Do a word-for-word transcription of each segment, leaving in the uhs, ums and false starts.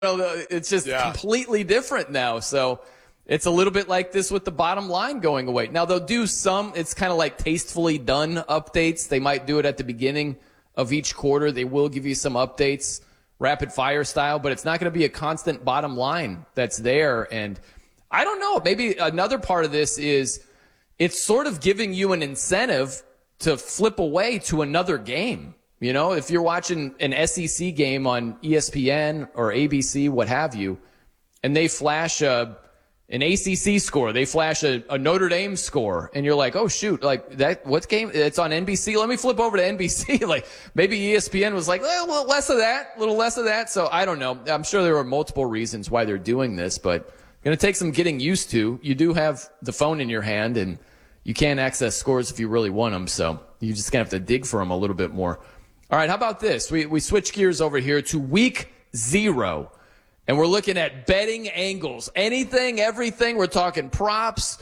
know, it's just yeah. completely different now. So it's a little bit like this with the bottom line going away. Now they'll do some, it's kind of like tastefully done updates. They might do it at the beginning of each quarter. They will give you some updates, rapid fire style, but it's not going to be a constant bottom line that's there. And I don't know, maybe another part of this is it's sort of giving you an incentive to flip away to another game. You know, if you're watching an S E C game on E S P N or A B C, what have you, and they flash a, an A C C score, they flash a, a Notre Dame score, and you're like, oh, shoot, like that, what game? It's on N B C. Let me flip over to N B C. Like maybe E S P N was like, well, a little less of that, a little less of that. So I don't know. I'm sure there are multiple reasons why they're doing this, but going to take some getting used to. You do have the phone in your hand, and you can't access scores if you really want them. So you're just going to have to dig for them a little bit more. All right, how about this? We we switch gears over here to week zero, and we're looking at betting angles. Anything, everything. We're talking props,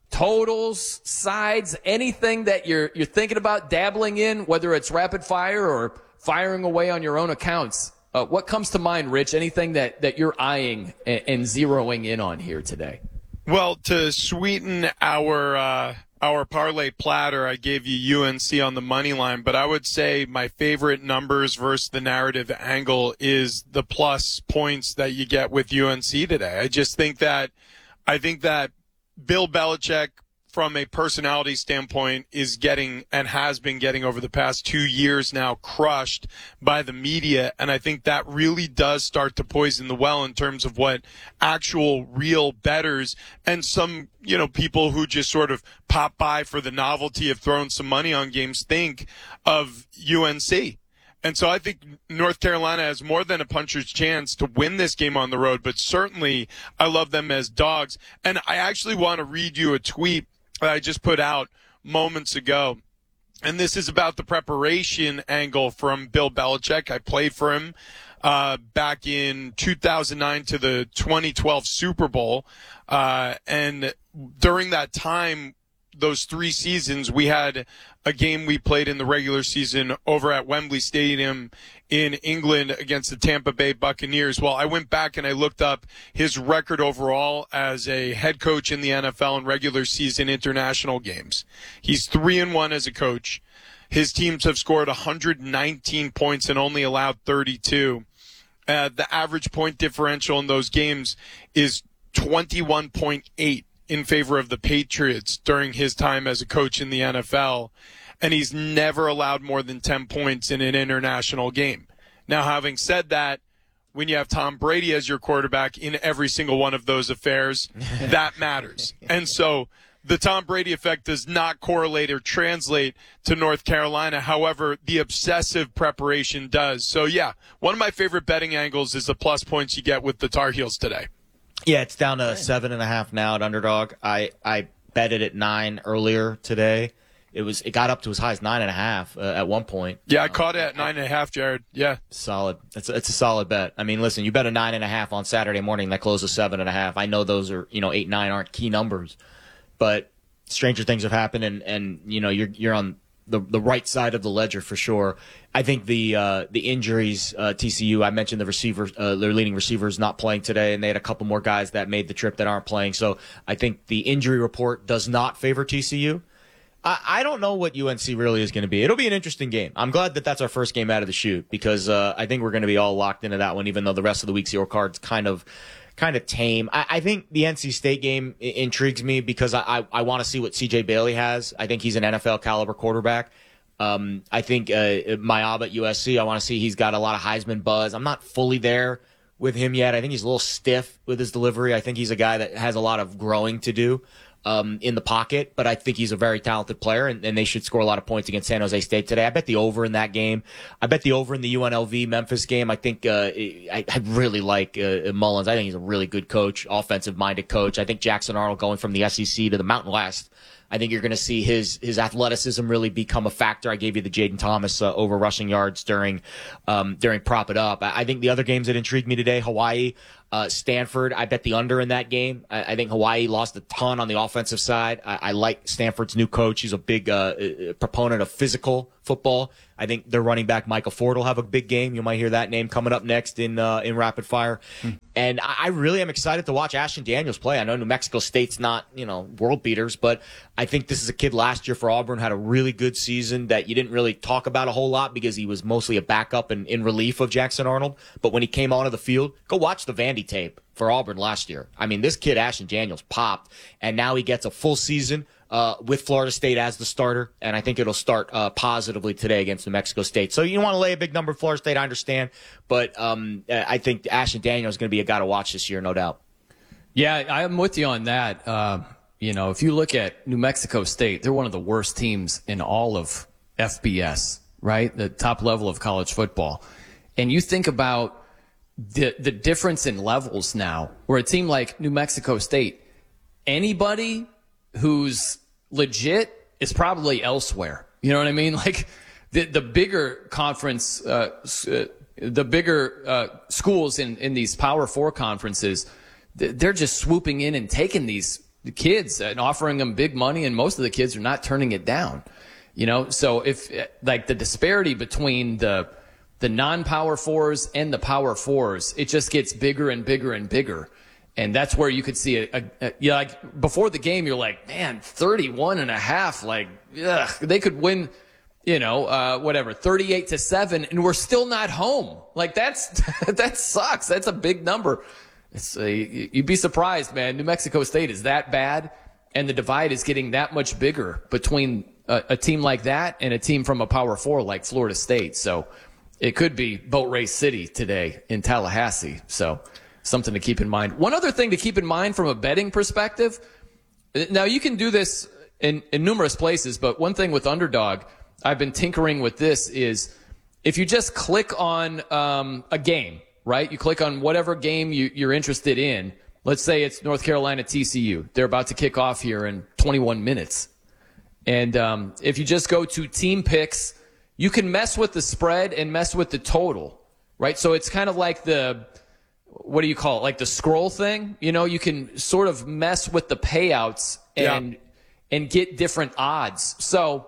totals, sides, anything that you're you're thinking about dabbling in, whether it's rapid fire or firing away on your own accounts. Uh, what comes to mind, Rich? Anything that, that you're eyeing and, and zeroing in on here today? Well, to sweeten our uh, our parlay platter, I gave you U N C on the money line, but I would say my favorite numbers versus the narrative angle is the plus points that you get with U N C today. I just think that I think that Bill Belichick, from a personality standpoint, is getting and has been getting over the past two years now crushed by the media. And I think that really does start to poison the well in terms of what actual real bettors and some, you know, people who just sort of pop by for the novelty of throwing some money on games think of U N C. And so I think North Carolina has more than a puncher's chance to win this game on the road, but certainly I love them as dogs. And I actually want to read you a tweet that I just put out moments ago. And this is about the preparation angle from Bill Belichick. I played for him uh, back in two thousand nine to the twenty twelve Super Bowl. Uh, and during that time, those three seasons, we had a game we played in the regular season over at Wembley Stadium in England against the Tampa Bay Buccaneers. Well, I went back and I looked up his record overall as a head coach in the N F L in regular season international games. He's three and one as a coach. His teams have scored one hundred nineteen points and only allowed thirty-two. Uh, the average point differential in those games is twenty-one point eight. In favor of the Patriots during his time as a coach in the N F L, and he's never allowed more than ten points in an international game. Now, having said that, when you have Tom Brady as your quarterback in every single one of those affairs, that matters. And so the Tom Brady effect does not correlate or translate to North Carolina. However, the obsessive preparation does. So, yeah, one of my favorite betting angles is the plus points you get with the Tar Heels today. Yeah, it's down to seven and a half now at Underdog. I, I bet it at nine earlier today. It was it got up to as high as nine and a half uh, at one point. Yeah, I um, caught it at nine and a half, Jared. Yeah, solid. It's a, it's a solid bet. I mean, listen, you bet a nine and a half on Saturday morning that closes seven and a half. I know those are you know eight nine aren't key numbers, but stranger things have happened, and, and you know you're you're on the the right side of the ledger for sure. I think the uh, the injuries, uh, T C U, I mentioned the receiver, uh, their leading receivers not playing today, and they had a couple more guys that made the trip that aren't playing. So I think the injury report does not favor T C U. I, I don't know what U N C really is going to be. It'll be an interesting game. I'm glad that that's our first game out of the chute because uh, I think we're going to be all locked into that one, even though the rest of the week's your card's kind of kind of tame. I, I think the N C State game I- intrigues me because I, I, I want to see what C J Bailey has. I think he's an N F L caliber quarterback. Um, I think uh, Mayab at U S C, I want to see he's got a lot of Heisman buzz. I'm not fully there with him yet. I think he's a little stiff with his delivery. I think he's a guy that has a lot of growing to do um, in the pocket, but I think he's a very talented player, and, and they should score a lot of points against San Jose State today. I bet the over in that game. I bet the over in the U N L V Memphis game. I think uh, I, I really like uh, Mullins. I think he's a really good coach, offensive-minded coach. I think Jackson Arnold going from the S E C to the Mountain West, I think you're going to see his his athleticism really become a factor. I gave you the Jaden Thomas uh, over rushing yards during um, during Prop It Up. I, I think the other games that intrigued me today, Hawaii, uh, Stanford, I bet the under in that game. I, I think Hawaii lost a ton on the offensive side. I, I like Stanford's new coach. He's a big uh, proponent of physical football. football. I think their running back Michael Ford will have a big game. You might hear that name coming up next in uh, in rapid fire. Hmm. And I, I really am excited to watch Ashton Daniels play. I know New Mexico State's not, you know, world beaters, but I think this is a kid last year for Auburn, had a really good season that you didn't really talk about a whole lot because he was mostly a backup and in relief of Jackson Arnold. But when he came onto the field, go watch the Vandy tape for Auburn last year. I mean, this kid, Ashton Daniels, popped, and now he gets a full season uh, with Florida State as the starter, and I think it'll start uh, positively today against New Mexico State. So you want to lay a big number at Florida State, I understand, but um, I think Ashton Daniels is going to be a guy to watch this year, no doubt. Yeah, I'm with you on that. Uh, you know, if you look at New Mexico State, they're one of the worst teams in all of F B S, right? The top level of college football. And you think about the the difference in levels now, where a team like New Mexico State, anybody who's legit is probably elsewhere. You know what I mean? Like the the bigger conference, uh, uh, the bigger uh, schools in, in these Power Four conferences, they're just swooping in and taking these kids and offering them big money, and most of the kids are not turning it down. You know, so if like the disparity between the the non-Power Fours and the Power Fours, it just gets bigger and bigger and bigger. And that's where you could see a, a, a you know, like before the game, you're like, man, thirty-one and a half, like, ugh, they could win, you know, uh, whatever, thirty-eight to seven, and we're still not home. Like that's, that sucks. That's a big number. It's a, you'd be surprised, man. New Mexico State is that bad, and the divide is getting that much bigger between a, a team like that and a team from a Power Four like Florida State. So it could be Boat Race City today in Tallahassee. So something to keep in mind. One other thing to keep in mind from a betting perspective, now you can do this in, in numerous places, but one thing with Underdog, I've been tinkering with this, is if you just click on um, a game, right? You click on whatever game you, you're interested in. Let's say it's North Carolina T C U. They're about to kick off here in twenty-one minutes. And um, if you just go to Team Picks, you can mess with the spread and mess with the total, right? So it's kind of like the, what do you call it? Like the scroll thing, you know, you can sort of mess with the payouts and, yeah. and get different odds. So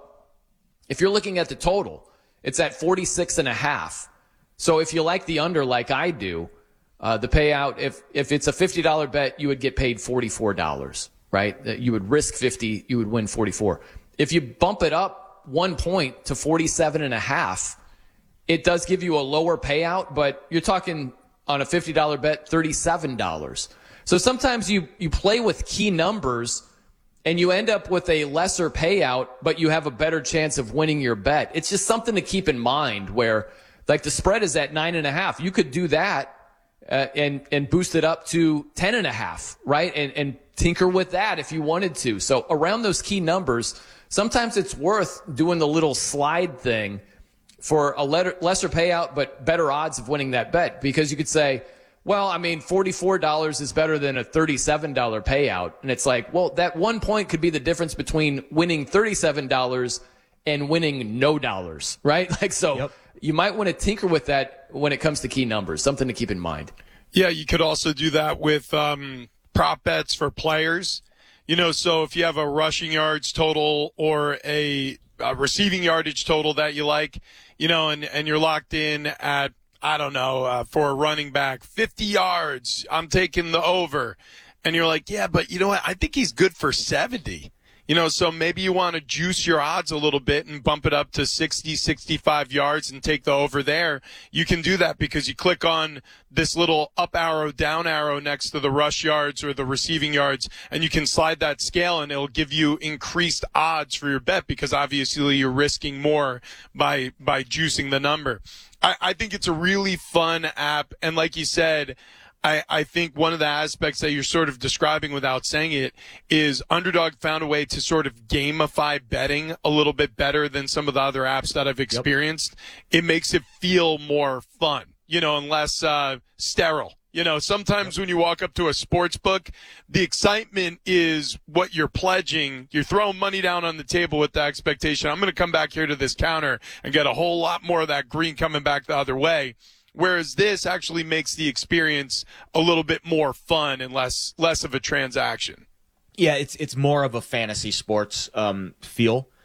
if you're looking at the total, it's at forty-six and a half. So if you like the under, like I do, uh, the payout, if, if it's a fifty dollars bet, you would get paid forty-four dollars, right? You would risk fifty, you would win forty-four. If you bump it up one point to forty-seven and a half, it does give you a lower payout, but you're talking on a fifty dollars bet, thirty-seven dollars. So sometimes you, you play with key numbers and you end up with a lesser payout, but you have a better chance of winning your bet. It's just something to keep in mind where, like, the spread is at nine and a half. You could do that uh, and, and boost it up to ten and a half, right? And, and tinker with that if you wanted to. So around those key numbers, sometimes it's worth doing the little slide thing for a lesser payout, but better odds of winning that bet. Because you could say, well, I mean, forty-four dollars is better than a thirty-seven dollars payout. And it's like, well, that one point could be the difference between winning thirty-seven dollars and winning no dollars, right? Like, so yep. You might want to tinker with that when it comes to key numbers, something to keep in mind. Yeah, you could also do that with um, prop bets for players. You know, so if you have a rushing yards total or a, a receiving yardage total that you like, you know, and, and you're locked in at, I don't know, uh, for a running back, fifty yards, I'm taking the over. And you're like, yeah, but you know what? I think he's good for seventy. You know, so maybe you want to juice your odds a little bit and bump it up to sixty, sixty-five yards and take the over there. You can do that because you click on this little up arrow, down arrow next to the rush yards or the receiving yards, and you can slide that scale and it'll give you increased odds for your bet because obviously you're risking more by, by juicing the number. I, I think it's a really fun app. And like you said, I, I think one of the aspects that you're sort of describing without saying it is Underdog found a way to sort of gamify betting a little bit better than some of the other apps that I've experienced. Yep. It makes it feel more fun, you know, and less uh, sterile. You know, sometimes when you walk up to a sports book, the excitement is what you're pledging. You're throwing money down on the table with the expectation, I'm going to come back here to this counter and get a whole lot more of that green coming back the other way. Whereas this actually makes the experience a little bit more fun and less less of a transaction. Yeah, it's it's more of a fantasy sports um, feel.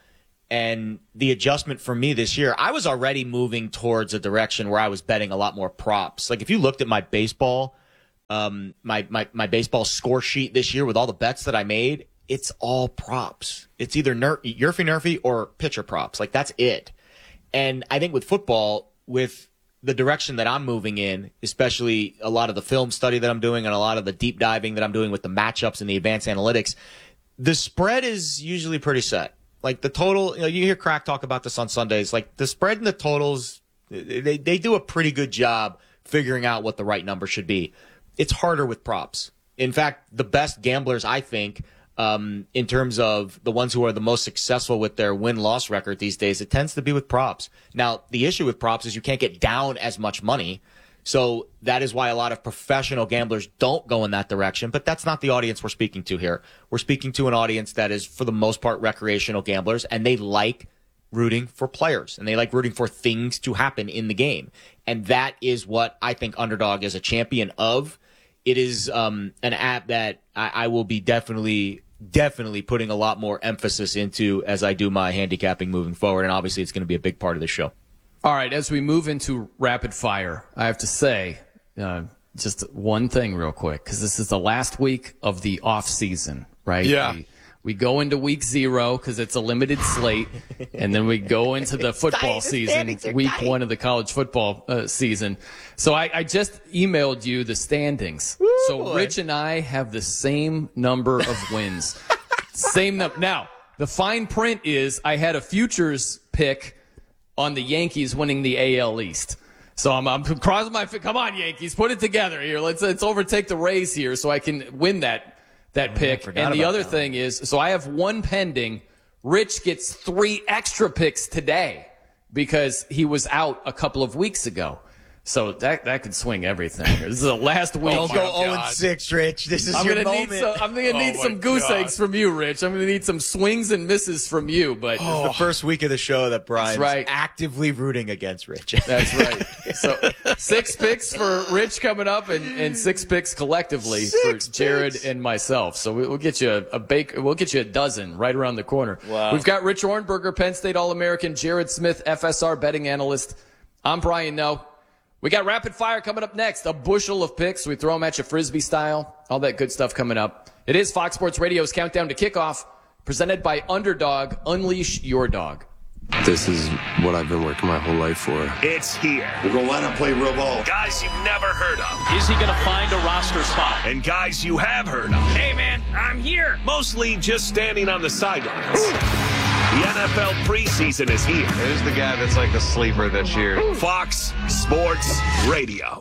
And the adjustment for me this year, I was already moving towards a direction where I was betting a lot more props. Like if you looked at my baseball, um, my, my, my baseball score sheet this year with all the bets that I made, it's all props. It's either ner- Yerfy Nerfy or pitcher props. Like that's it. And I think with football, with the direction that I'm moving in, especially a lot of the film study that I'm doing and a lot of the deep diving that I'm doing with the matchups and the advanced analytics, the spread is usually pretty set. Like the total, you know, you hear Crack talk about this on Sundays. Like the spread and the totals, they they do a pretty good job figuring out what the right number should be. It's harder with props. In fact, the best gamblers, I think, um, in terms of the ones who are the most successful with their win-loss record these days, it tends to be with props. Now, the issue with props is you can't get down as much money. So that is why a lot of professional gamblers don't go in that direction. But that's not the audience we're speaking to here. We're speaking to an audience that is, for the most part, recreational gamblers, and they like rooting for players, and they like rooting for things to happen in the game. And that is what I think Underdog is a champion of. It is um, an app that I, I will be definitely, definitely putting a lot more emphasis into as I do my handicapping moving forward. And obviously it's going to be a big part of the show. All right, as we move into rapid fire, I have to say uh, just one thing real quick, because this is the last week of the off season, right? Yeah. We, we go into week zero because it's a limited slate, and then we go into the football season, week one of the college football uh, season. So I, I just emailed you the standings. Woo, so boy. Rich and I have the same number of wins. Same number. Now, the fine print is I had a futures pick on the Yankees winning the A L East. So I'm, I'm crossing my – come on, Yankees, put it together here. Let's let's overtake the Rays here so I can win that that pick. And the other thing is, so I have one pending. Rich gets three extra picks today because he was out a couple of weeks ago. So that that could swing everything. This is the last week. Don't go oh and six, Rich. This is I'm your gonna moment. Need some, I'm going to Oh need my some goose God. eggs from you, Rich. I'm going to need some swings and misses from you. But This is the first week of the show that Brian's right. actively rooting against Rich. That's right. So six picks for Rich coming up, and, and six picks collectively Six for Jared picks. and myself. So we, we'll get you a, a bake. We'll get you a dozen right around the corner. Wow. We've got Rich Ornberger, Penn State All-American, Jared Smith, F S R betting analyst. I'm Brian Noe. We got rapid fire coming up next. A bushel of picks. We throw them at you Frisbee style. All that good stuff coming up. It is Fox Sports Radio's Countdown to Kickoff, presented by Underdog. Unleash your dog. This is what I've been working my whole life for. It's here. We're going to line up, play real ball. Guys you've never heard of. Is he going to find a roster spot? And guys you have heard of. Hey, man, I'm here. Mostly just standing on the sidelines. The N F L preseason is here. Who's the guy that's like the sleeper this year? Fox Sports Radio.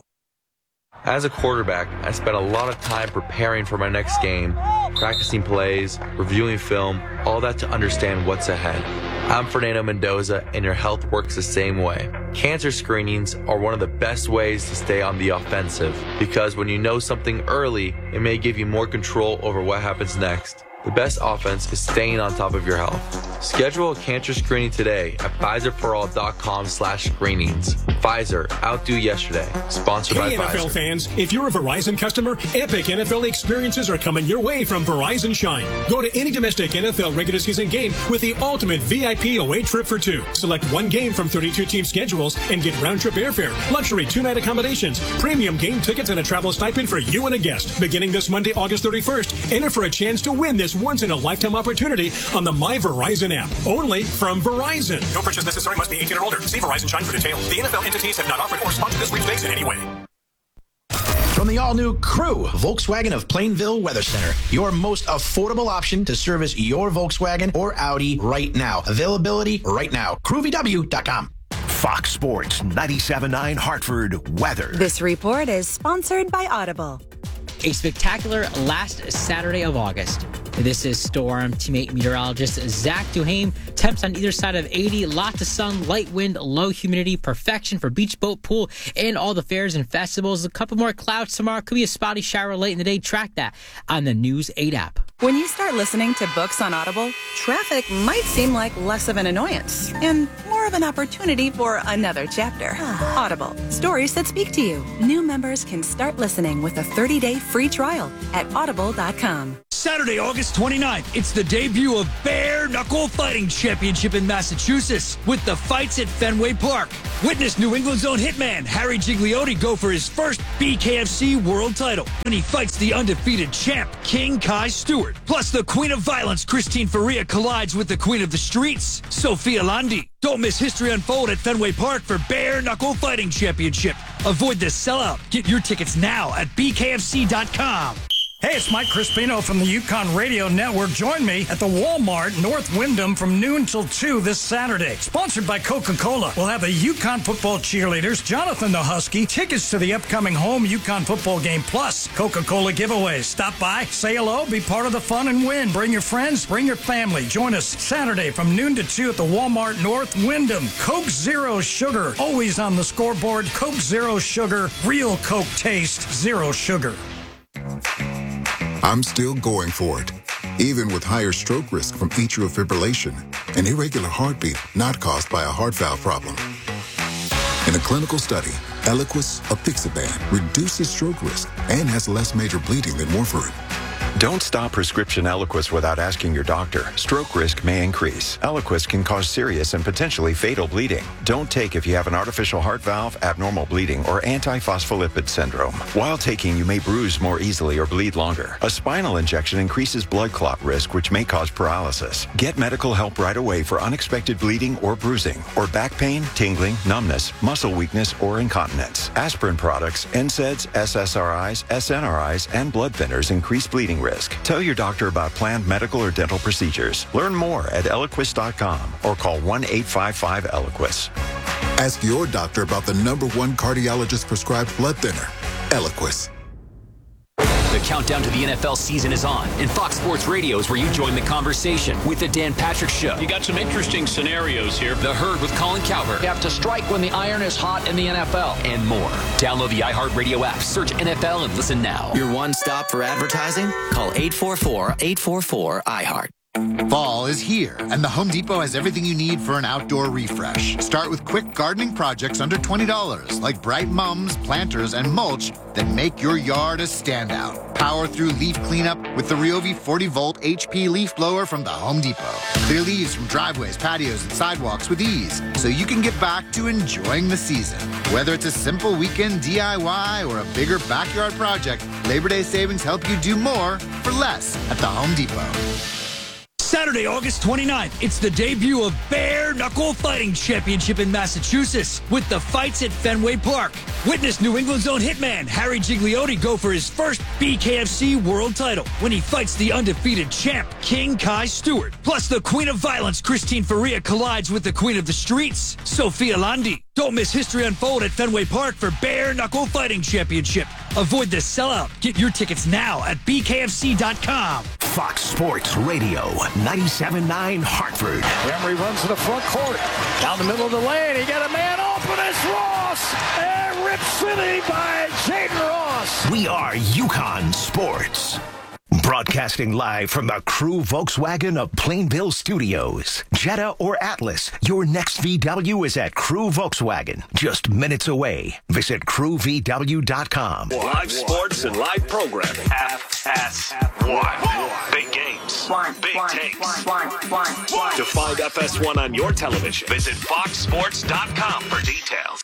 As a quarterback, I spent a lot of time preparing for my next game, practicing plays, reviewing film, all that to understand what's ahead. I'm Fernando Mendoza, and your health works the same way. Cancer screenings are one of the best ways to stay on the offensive, because when you know something early, it may give you more control over what happens next. The best offense is staying on top of your health. Schedule a cancer screening today at Pfizer for all dot com slash screenings. Pfizer, outdo yesterday. Sponsored by Hey, N F L Pfizer. fans, if you're a Verizon customer, epic N F L experiences are coming your way from Verizon Shine. Go to any domestic N F L regular season game with the ultimate V I P away trip for two. Select one game from thirty-two team schedules and get round-trip airfare, luxury two-night accommodations, premium game tickets, and a travel stipend for you and a guest. Beginning this Monday, August thirty-first, enter for a chance to win this once-in-a-lifetime opportunity on the My Verizon app. Only from Verizon. No purchase necessary. Must be eighteen or older. See Verizon Shine for details. The N F L entities have not offered or sponsored this sweepstakes in any way. From the all-new Crew, Volkswagen of Plainville Weather Center, your most affordable option to service your Volkswagen or Audi right now. Availability right now. crew v w dot com. Fox Sports ninety-seven point nine Hartford weather. This report is sponsored by Audible. A spectacular last Saturday of August. This is Storm teammate meteorologist Zach Duhame. Temps on either side of eighty, lots of sun, light wind, low humidity, perfection for beach, boat, pool, and all the fairs and festivals. A couple more clouds tomorrow. Could be a spotty shower late in the day. Track that on the News eight app. When you start listening to books on Audible, traffic might seem like less of an annoyance and more of an opportunity for another chapter. Audible, stories that speak to you. New members can start listening with a thirty-day free trial at audible dot com. Saturday, August twenty-ninth, it's the debut of Bare Knuckle Fighting Championship in Massachusetts with the fights at Fenway Park. Witness New England's own hitman, Harry Gigliotti, go for his first B K F C world title when he fights the undefeated champ, King Kai Stewart. Plus, the Queen of Violence, Christine Faria, collides with the Queen of the Streets, Sophia Landi. Don't miss history unfold at Fenway Park for Bare Knuckle Fighting Championship. Avoid the sellout. Get your tickets now at B K F C dot com. Hey, it's Mike Crispino from the Yukon Radio Network. Join me at the Walmart North Wyndham from noon till two this Saturday. Sponsored by Coca-Cola. We'll have the Yukon football cheerleaders, Jonathan the Husky, tickets to the upcoming home Yukon football game, plus Coca-Cola giveaways. Stop by, say hello, be part of the fun and win. Bring your friends, bring your family. Join us Saturday from noon to two at the Walmart North Wyndham. Coke Zero Sugar, always on the scoreboard. Coke Zero Sugar, real Coke taste, zero sugar. I'm still going for it, even with higher stroke risk from atrial fibrillation, an irregular heartbeat not caused by a heart valve problem. In a clinical study, Eliquis apixaban reduces stroke risk and has less major bleeding than warfarin. Don't stop prescription Eliquis without asking your doctor. Stroke risk may increase. Eliquis can cause serious and potentially fatal bleeding. Don't take if you have an artificial heart valve, abnormal bleeding, or antiphospholipid syndrome. While taking, you may bruise more easily or bleed longer. A spinal injection increases blood clot risk, which may cause paralysis. Get medical help right away for unexpected bleeding or bruising, or back pain, tingling, numbness, muscle weakness, or incontinence. Aspirin products, N SAIDs, S S R Is, S N R Is, and blood thinners increase bleeding risk. Tell your doctor about planned medical or dental procedures. Learn more at Eliquis dot com or call one eight five five Eliquis. Ask your doctor about the number one cardiologist prescribed blood thinner, Eliquis. The countdown to the N F L season is on, and Fox Sports Radio is where you join the conversation with the Dan Patrick Show. You got some interesting scenarios here. The Herd with Colin Cowherd. You have to strike when the iron is hot in the N F L. And more. Download the iHeartRadio app, search N F L, and listen now. Your one stop for advertising? Call eight four four, eight four four, I heart. Fall is here, and the Home Depot has everything you need for an outdoor refresh. Start with quick gardening projects under twenty dollars, like bright mums, planters, and mulch that make your yard a standout. Power through leaf cleanup with the Ryobi forty volt H P leaf blower from the Home Depot. Clear leaves from driveways, patios, and sidewalks with ease, so you can get back to enjoying the season. Whether it's a simple weekend D I Y or a bigger backyard project, Labor Day savings help you do more for less at the Home Depot. Saturday, August twenty-ninth, it's the debut of Bare Knuckle Fighting Championship in Massachusetts with the fights at Fenway Park. Witness New England's own hitman, Harry Gigliotti, go for his first B K F C world title when he fights the undefeated champ, King Kai Stewart. Plus, the Queen of Violence, Christine Faria, collides with the Queen of the Streets, Sophia Landi. Don't miss history unfold at Fenway Park for Bare Knuckle Fighting Championship. Avoid the sellout. Get your tickets now at B K F C dot com. Fox Sports Radio, ninety-seven point nine Hartford. Emery runs to the front court. Down the middle of the lane. He got a man open. It's Ross. And Rip City by Jaden Ross. We are Yukon Sports. Broadcasting live from the Crew Volkswagen of Plainville Studios. Jetta or Atlas, your next V W is at Crew Volkswagen. Just minutes away. Visit crew v w dot com. Live sports and live programming. F S one. Big games. Big takes. To find F S one on your television, visit fox sports dot com for details.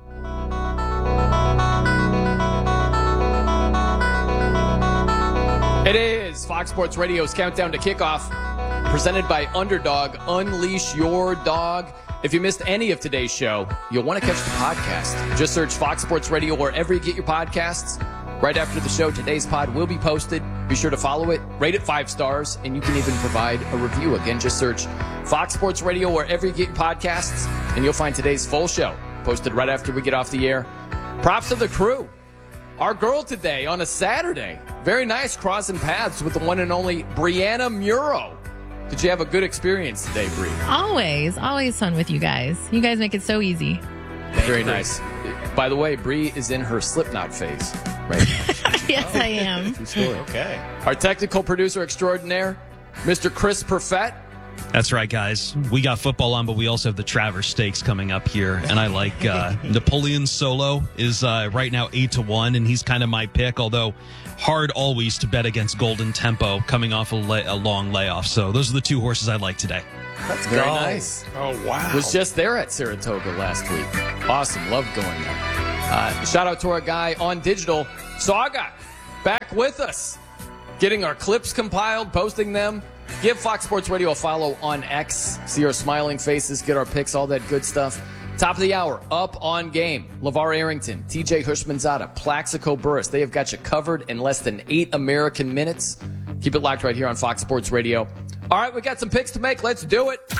It is Fox Sports Radio's Countdown to Kickoff, presented by Underdog. Unleash your dog. If you missed any of today's show, you'll want to catch the podcast. Just search Fox Sports Radio wherever you get your podcasts. Right after the show, today's pod will be posted. Be sure to follow it, rate it five stars, and you can even provide a review. Again, just search Fox Sports Radio wherever you get your podcasts, and you'll find today's full show posted right after we get off the air. Props to the crew. Our girl today on a Saturday. Very nice crossing paths with the one and only Brianna Muro. Did you have a good experience today, Bri? Always, always fun with you guys. You guys make it so easy. Very nice. By the way, Bri is in her Slipknot phase right now. Yes, I am. Okay. Our technical producer extraordinaire, Mister Chris Perfett. That's right, guys. We got football on, but we also have the Travers Stakes coming up here. And I like uh, Napoleon Solo is uh, right now eight to one, and he's kind of my pick, although hard always to bet against Golden Tempo coming off a, lay- a long layoff. So those are the two horses I like today. That's very nice. Oh, wow. Was just there at Saratoga last week. Awesome. Loved going there. Uh, shout out to our guy on digital, Saga, back with us. Getting our clips compiled, posting them. Give Fox Sports Radio a follow on X. See our smiling faces, get our picks, all that good stuff. Top of the hour, Up on Game. LeVar Arrington, T J Hushmanzada, Plaxico Burress. They have got you covered in less than eight American minutes. Keep it locked right here on Fox Sports Radio. All right, we got some picks to make. Let's do it.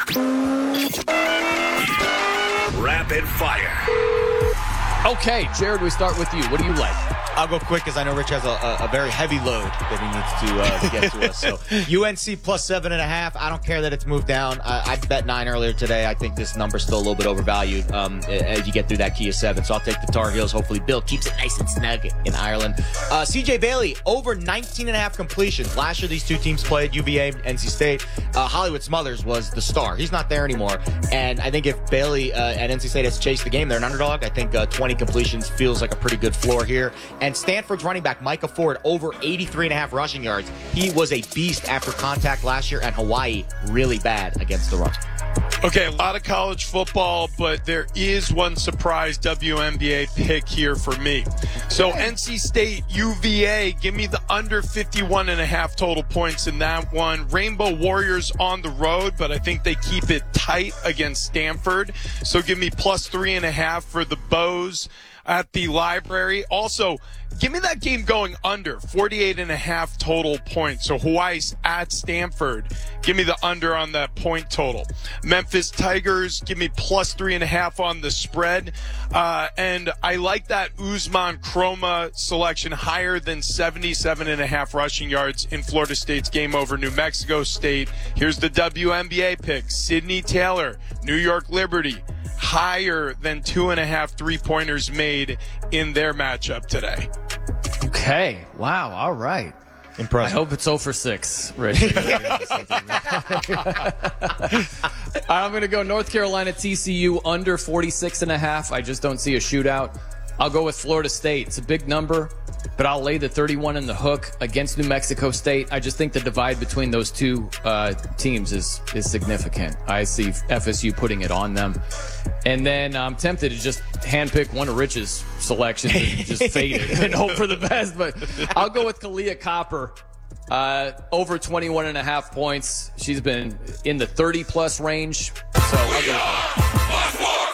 Rapid fire. Okay, Jared, we start with you. What do you like? I'll go quick because I know Rich has a, a, a very heavy load that he needs to, uh, to get to us. So U N C plus seven and a half. I don't care that it's moved down. I, I bet nine earlier today. I think this number's still a little bit overvalued um, as you get through that key of seven. So I'll take the Tar Heels. Hopefully Bill keeps it nice and snug in Ireland. Uh, C J Bailey, over nineteen and a half completions. Last year these two teams played, U V A, N C State. Uh, Hollywood Smothers was the star. He's not there anymore. And I think if Bailey uh, and N C State has chased the game, they're an underdog. I think uh, twenty completions feels like a pretty good floor here. And Stanford's running back Micah Ford, over eighty-three and a half rushing yards. He was a beast after contact last year, and Hawaii really bad against the run. Okay, a lot of college football, but there is one surprise W N B A pick here for me. So N C State, U V A, give me the under fifty-one and a half total points in that one. Rainbow Warriors on the road, but I think they keep it tight against Stanford. So give me plus three and a half for the Bows at the Library. Also, give me that game going under forty-eight and a half total points. So Hawaii's at Stanford. Give me the under on that point total. Memphis Tigers, give me plus three and a half on the spread. Uh, and I like that Usman Chroma selection higher than seventy-seven and a half rushing yards in Florida State's game over New Mexico State. Here's the W N B A pick. Sidney Taylor, New York Liberty, higher than two and a half three-pointers made in their matchup today. Okay. Wow. All right. Impressive. I hope it's zero for six, Rich. I'm going to go North Carolina T C U under forty-six and a half. I just don't see a shootout. I'll go with Florida State. It's a big number, but I'll lay the thirty-one in the hook against New Mexico State. I just think the divide between those two uh, teams is is significant. I see F S U putting it on them. And then I'm tempted to just handpick one of Rich's selections and just fade it and hope for the best. But I'll go with Kalia Copper. Uh, over twenty-one and a half points. She's been in the thirty plus range. So I'll go with that.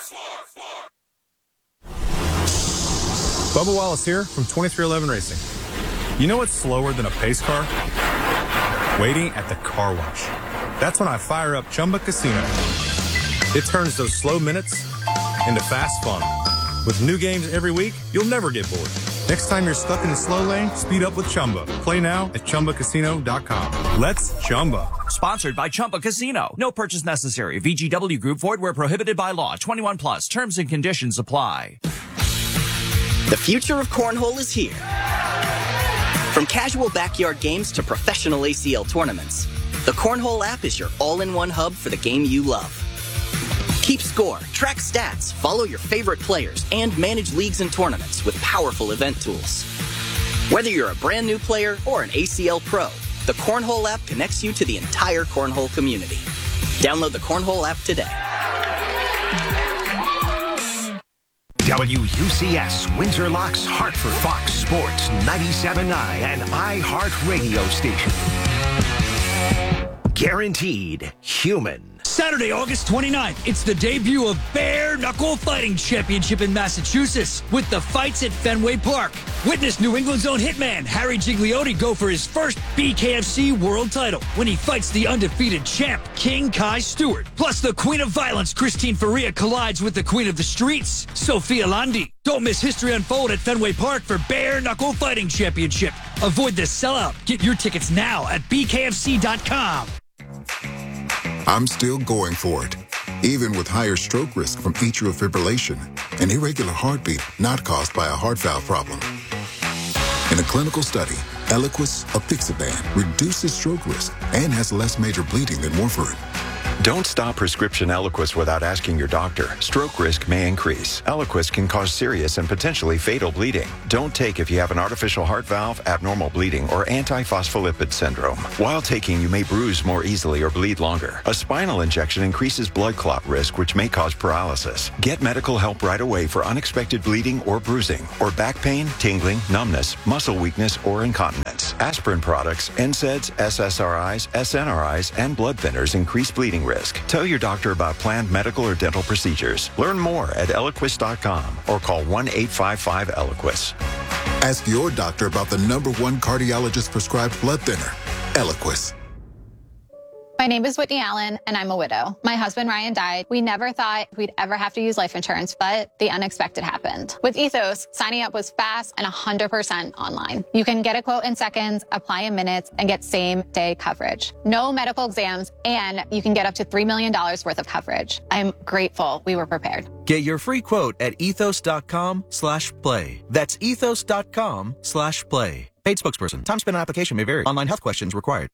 Bubba Wallace here from twenty-three eleven Racing. You know what's slower than a pace car? Waiting at the car wash. That's when I fire up Chumba Casino. It turns those slow minutes into fast fun. With new games every week, you'll never get bored. Next time you're stuck in the slow lane, speed up with Chumba. Play now at Chumba Casino dot com. Let's Chumba. Sponsored by Chumba Casino. No purchase necessary. V G W Group. Void where prohibited by law. twenty-one plus. Terms and conditions apply. The future of cornhole is here. From casual backyard games to professional A C L tournaments, the Cornhole app is your all-in-one hub for the game you love. Keep score, track stats, follow your favorite players, and manage leagues and tournaments with powerful event tools. Whether you're a brand new player or an A C L pro, the Cornhole app connects you to the entire Cornhole community. Download the Cornhole app today. W U C S, Windsor Locks, Hartford, Fox Sports, ninety-seven point nine, and iHeart Radio Station. Guaranteed human. Saturday, August twenty-ninth, it's the debut of Bare Knuckle Fighting Championship in Massachusetts with the fights at Fenway Park. Witness New England's own hitman, Harry Gigliotti, go for his first B K F C world title when he fights the undefeated champ, King Kai Stewart. Plus, the Queen of Violence, Christine Faria, collides with the Queen of the Streets, Sophia Landi. Don't miss history unfold at Fenway Park for Bare Knuckle Fighting Championship. Avoid the sellout. Get your tickets now at B K F C dot com. I'm still going for it, even with higher stroke risk from atrial fibrillation, an irregular heartbeat not caused by a heart valve problem. In a clinical study, Eliquis apixaban reduces stroke risk and has less major bleeding than warfarin. Don't stop prescription Eliquis without asking your doctor. Stroke risk may increase. Eliquis can cause serious and potentially fatal bleeding. Don't take if you have an artificial heart valve, abnormal bleeding, or antiphospholipid syndrome. While taking, you may bruise more easily or bleed longer. A spinal injection increases blood clot risk, which may cause paralysis. Get medical help right away for unexpected bleeding or bruising, or back pain, tingling, numbness, muscle weakness, or incontinence. Aspirin products, N SAIDs, S S R Is, S N R Is, and blood thinners increase bleeding risk. Tell your doctor about planned medical or dental procedures. Learn more at Eliquis dot com or call one eight five five Eliquis. Ask your doctor about the number one cardiologist prescribed blood thinner, Eliquis. My name is Whitney Allen, and I'm a widow. My husband, Ryan, died. We never thought we'd ever have to use life insurance, but the unexpected happened. With Ethos, signing up was fast and one hundred percent online. You can get a quote in seconds, apply in minutes, and get same-day coverage. No medical exams, and you can get up to three million dollars worth of coverage. I'm grateful we were prepared. Get your free quote at ethos.com slash play. That's ethos.com slash play. Paid spokesperson. Time spent on application may vary. Online health questions required.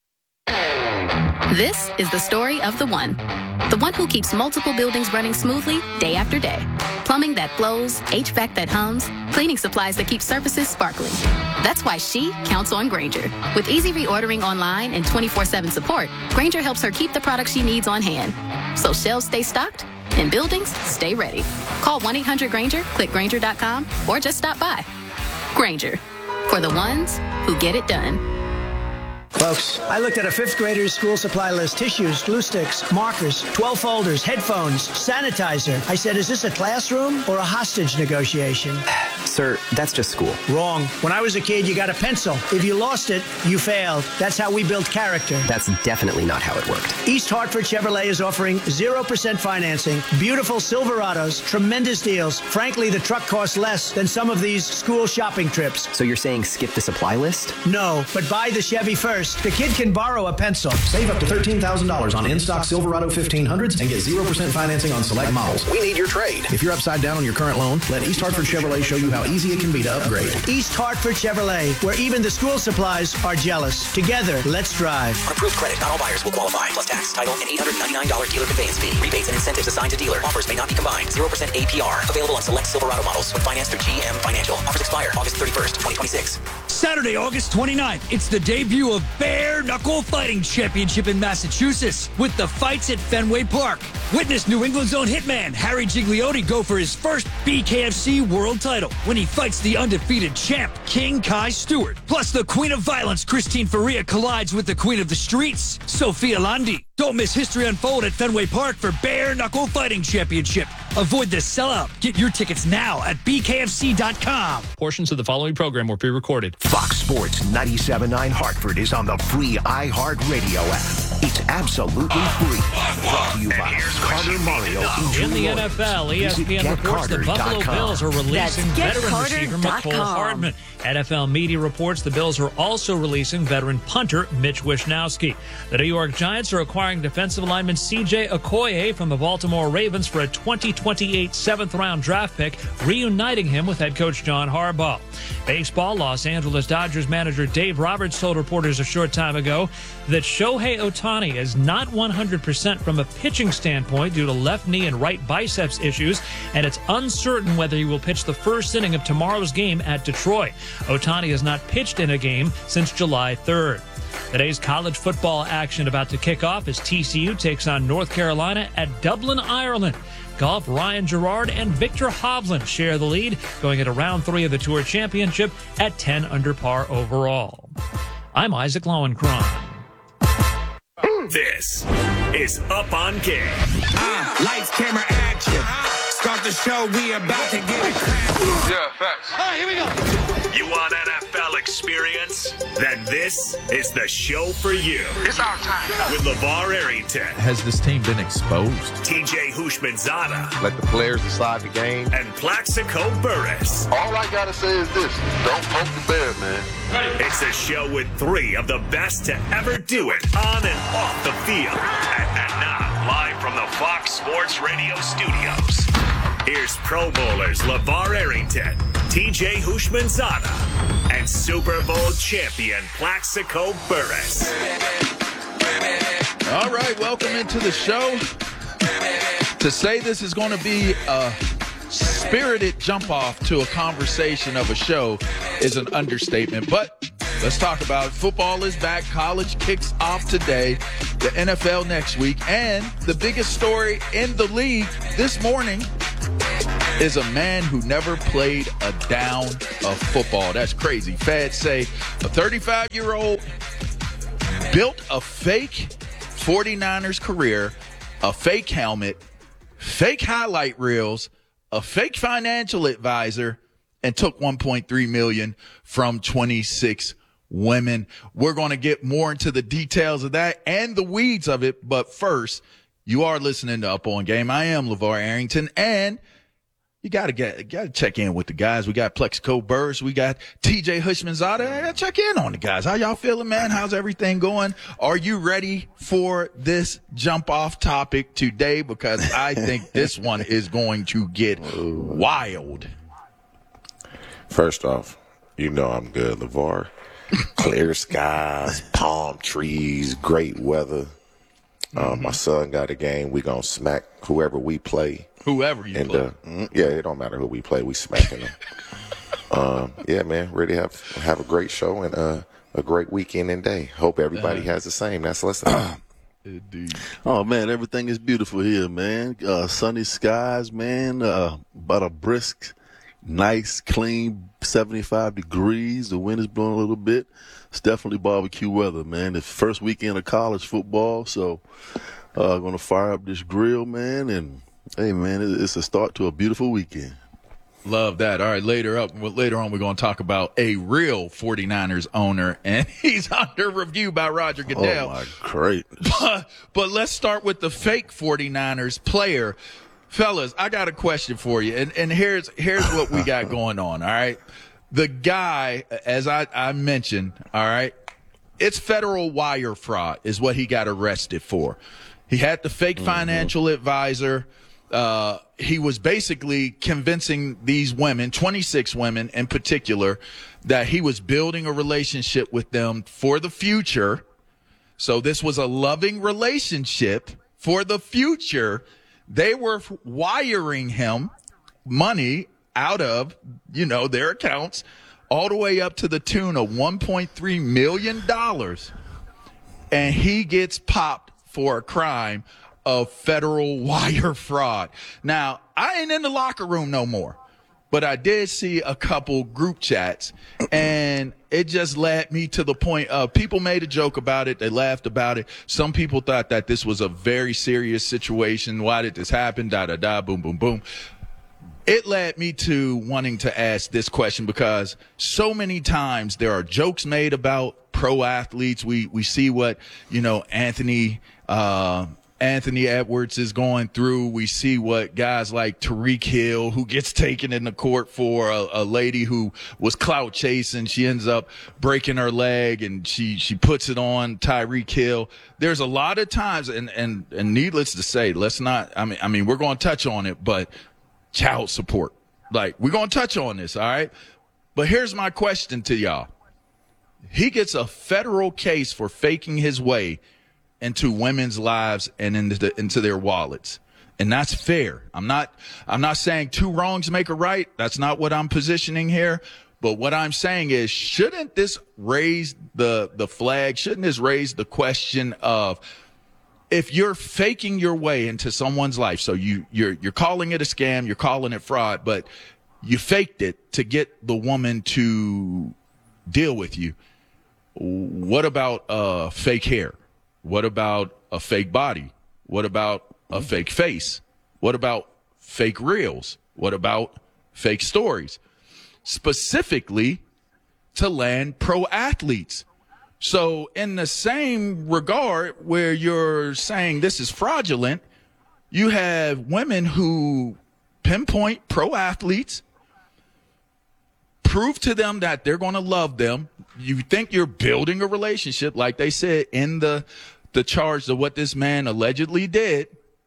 This is the story of the one. The one who keeps multiple buildings running smoothly day after day. Plumbing that flows, H V A C that hums, cleaning supplies that keep surfaces sparkling. That's why she counts on Grainger. With easy reordering online and twenty-four seven support, Grainger helps her keep the products she needs on hand. So shelves stay stocked and buildings stay ready. Call one eight hundred Grainger, click Grainger dot com, or just stop by. Grainger, for the ones who get it done. Folks, I looked at a fifth grader's school supply list: tissues, glue sticks, markers, twelve folders, headphones, sanitizer. I said, is this a classroom or a hostage negotiation? Sir, that's just school. Wrong. When I was a kid, you got a pencil. If you lost it, you failed. That's how we built character. That's definitely not how it worked. East Hartford Chevrolet is offering zero percent financing, beautiful Silverados, tremendous deals. Frankly, the truck costs less than some of these school shopping trips. So you're saying skip the supply list? No, but buy the Chevy first. The kid can borrow a pencil. Save up to thirteen thousand dollars on in-stock Silverado fifteen hundreds and get zero percent financing on select models. We need your trade. If you're upside down on your current loan, let East Hartford Chevrolet show you how easy it can be to upgrade. East Hartford Chevrolet, where even the school supplies are jealous. Together, let's drive. On approved credit, not all buyers will qualify. Plus tax, title, and eight hundred ninety-nine dollars dealer conveyance fee. Rebates and incentives assigned to dealer. Offers may not be combined. zero percent A P R. Available on select Silverado models with finance through G M Financial. Offers expire August thirty-first, twenty twenty-six. Saturday, August twenty-ninth, it's the debut of Bare Knuckle Fighting Championship in Massachusetts with the fights at Fenway Park. Witness New England's own hitman Harry Gigliotti go for his first B K F C world title when he fights the undefeated champ King Kai Stewart. Plus, the Queen of Violence Christine Faria collides with the Queen of the Streets, Sophia Landi. Don't miss history unfold at Fenway Park for Bare Knuckle Fighting Championship. Avoid the sellout. Get your tickets now at B K F C dot com. Portions of the following program were pre-recorded. Fox Sports ninety-seven point nine Hartford is on the free iHeartRadio app. It's absolutely free. Brought to you by Carter Mario In the N F L, E S P N reports the Buffalo Bills are releasing veteran receiver Mecole Hardman. N F L media reports the Bills are also releasing veteran punter Mitch Wishnowsky. The New York Giants are acquiring defensive lineman C J Okoye from the Baltimore Ravens for a twenty twenty-eight seventh-round draft pick, reuniting him with head coach John Harbaugh. Baseball, Los Angeles Dodgers manager Dave Roberts told reporters a short time ago that Shohei Ohtani is not one hundred percent from a pitching standpoint due to left knee and right biceps issues, and it's uncertain whether he will pitch the first inning of tomorrow's game at Detroit. Ohtani has not pitched in a game since July third. Today's college football action about to kick off as T C U takes on North Carolina at Dublin, Ireland. Golf, Ryan Gerard and Victor Hovland share the lead, going into round three of the Tour Championship at ten under par overall. I'm Isaac Lowenkron. This is Up on Game. Uh, lights, camera, action. Start the show, we about to get it cracking. Yeah, facts. All right, here we go. You want N F L experience? Then this is the show for you. It's our time. With LeVar Arrington. Has this team been exposed? T J Houshmandzadeh. Let the players decide the game. And Plaxico Burress. All I gotta say is this: don't poke the bear, man. It's a show with three of the best to ever do it on and off the field. And, and now, live from the Fox Sports Radio studios, here's Pro Bowlers LeVar Arrington, T J Houshmandzadeh, and Super Bowl champion Plaxico Burress. All right, welcome into the show. To say this is going to be a spirited jump off to a conversation of a show is an understatement, but let's talk about it. Football is back. College kicks off today, the N F L next week, and the biggest story in the league this morning is a man who never played a down of football. That's crazy. Feds say a thirty-five-year-old built a fake forty-niners career, a fake helmet, fake highlight reels, a fake financial advisor, and took one point three million dollars from twenty-six women. We're going to get more into the details of that and the weeds of it. But first, you are listening to Up On Game. I am LeVar Arrington, and you got to get, got to check in with the guys. We got Plexico Burrs. We got T J Hushmanzada. I got to check in on the guys. How y'all feeling, man? How's everything going? Are you ready for this jump off topic today? Because I think this one is going to get wild. First off, you know I'm good, LeVar. Clear skies, palm trees, great weather. Um, mm-hmm. My son got a game. We gonna smack whoever we play. Whoever you and, play. Uh, yeah, it don't matter who we play. We smacking them. um, yeah, man, ready to have have a great show and uh, a great weekend and day. Hope everybody uh, has the same. That's listening. Indeed. Oh man, everything is beautiful here, man. Uh, sunny skies, man. Uh, about a brisk, nice, clean seventy-five degrees. The wind is blowing a little bit. It's definitely barbecue weather, man. It's first weekend of college football, so uh, going to fire up this grill, man. And hey, man, it's a start to a beautiful weekend. Love that. All right, later up, later on, we're going to talk about a real forty-niners owner, and he's under review by Roger Goodell. Oh, my great. But, but let's start with the fake forty-niners player. Fellas, I got a question for you, and, and here's here's what we got going on, all right? The guy, as I, I mentioned, all right, it's federal wire fraud is what he got arrested for. He had the fake mm-hmm. financial advisor. Uh, he was basically convincing these women, twenty-six women in particular, that he was building a relationship with them for the future. So this was a loving relationship for the future. They were wiring him money out of, you know, their accounts all the way up to the tune of one point three million dollars. And he gets popped for a crime of federal wire fraud. Now, I ain't in the locker room no more, but I did see a couple group chats, and it just led me to the point of people made a joke about it. They laughed about it. Some people thought that this was a very serious situation. Why did this happen? Da, da, da, boom, boom, boom. It led me to wanting to ask this question because so many times there are jokes made about pro athletes. We we see what, you know, Anthony uh, Anthony Edwards is going through. We see what guys like Tyreek Hill, who gets taken into court for a, a lady who was clout chasing. She ends up breaking her leg and she she puts it on Tyreek Hill. There's a lot of times, and and and needless to say, let's not. I mean, I mean, we're going to touch on it, but. Child support. Like, we're going to touch on this, all right? But here's my question to y'all. He gets a federal case for faking his way into women's lives and into, the, into their wallets. And that's fair. I'm not I'm not saying two wrongs make a right. That's not what I'm positioning here. But what I'm saying is, shouldn't this raise the, the flag? Shouldn't this raise the question of, if you're faking your way into someone's life, so you, you're you're calling it a scam, you're calling it fraud, but you faked it to get the woman to deal with you. What about uh, fake hair? What about a fake body? What about a fake face? What about fake reels? What about fake stories? Specifically to land pro athletes. So in the same regard where you're saying this is fraudulent, you have women who pinpoint pro athletes, prove to them that they're going to love them. You think you're building a relationship, like they said in the the charge of what this man allegedly did.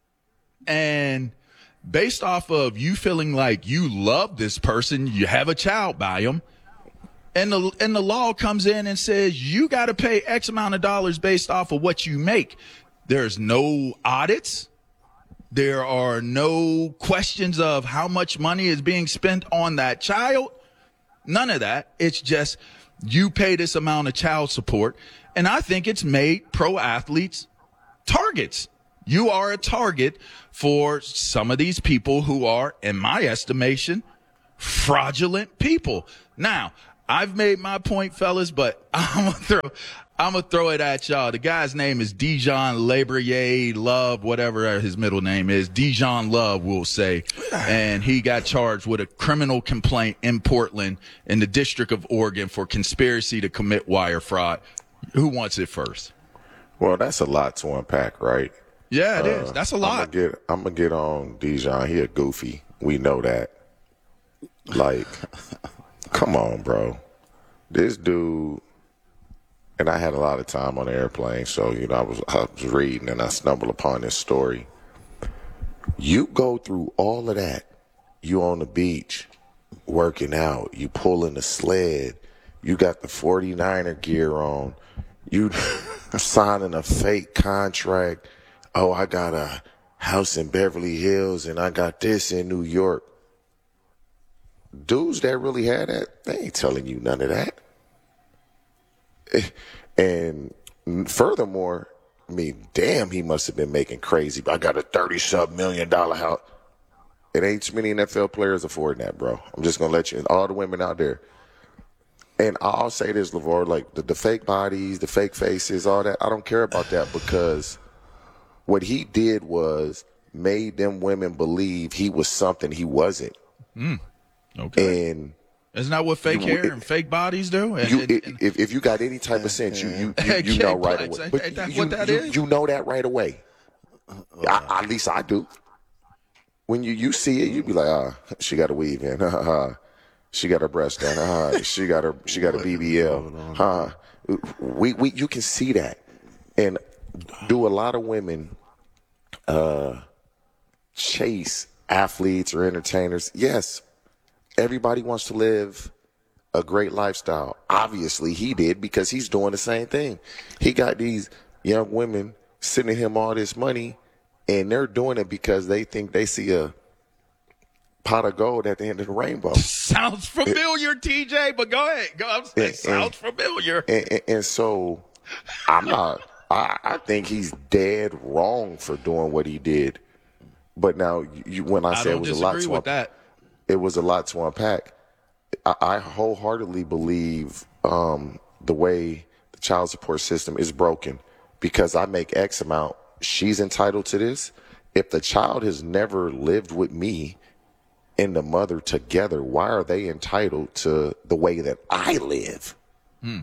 And based off of you feeling like you love this person, you have a child by him. And the and the law comes in and says you got to pay X amount of dollars based off of what you make. There's no audits. There are no questions of how much money is being spent on that child. None of that. It's just you pay this amount of child support. And I think it's made pro athletes targets. You are a target for some of these people who are, in my estimation, fraudulent people. Now, I've made my point, fellas, but I'm gonna throw, I'm gonna throw it at y'all. The guy's name is Dijon Labrier Love, whatever his middle name is. Dijon Love, we'll say, and he got charged with a criminal complaint in Portland, in the District of Oregon, for conspiracy to commit wire fraud. Who wants it first? Well, that's a lot to unpack, right? Yeah, it uh, is. That's a lot. I'm gonna get, I'm gonna get on Dijon. He a goofy. We know that. Like, come on, bro. This dude, and I had a lot of time on the airplane, so, you know, I was, I was reading and I stumbled upon this story. You go through all of that. You on the beach, working out. You pulling the sled. You got the forty-niner gear on. You signing a fake contract. Oh, I got a house in Beverly Hills and I got this in New York. Dudes that really had that, they ain't telling you none of that. And furthermore, I mean, damn, he must have been making crazy. I got a thirty-something million dollar house. It ain't too many N F L players affording that, bro. I'm just going to let you, all the women out there. And I'll say this, LeVar, like the, the fake bodies, the fake faces, all that, I don't care about that, because what he did was made them women believe he was something he wasn't. Mm. Okay. And isn't that what fake you, hair it, and fake bodies do? And, you, and, and, if, if you got any type of sense, you you, you, you know right away. Ain't, but ain't that you, what that you, is? you know that right away. I, at least I do. When you, you see it, you be like, ah, she got a weave in. She got her breast done. Uh, she got her. She got a B B L. Huh? We we you can see that, and do a lot of women uh, chase athletes or entertainers? Yes, everybody wants to live a great lifestyle. Obviously, he did, because he's doing the same thing. He got these young women sending him all this money, and they're doing it because they think they see a pot of gold at the end of the rainbow. Sounds familiar, it, T J, but go ahead. Go, I'm saying, and, sounds and, familiar. And, and, and so I'm not, I, I think he's dead wrong for doing what he did. But now, you, when I, I say it was a lot to with that. It was a lot to unpack. I, I wholeheartedly believe um, the way the child support system is broken, because I make X amount, she's entitled to this. If the child has never lived with me and the mother together, why are they entitled to the way that I live? Hmm.